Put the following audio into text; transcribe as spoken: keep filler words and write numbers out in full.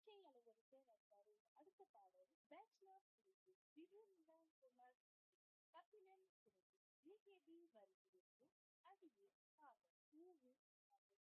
அடுத்த பாடல் பேச்சுலர் விருந்தினர் Kumar Kabilan U K P வருகை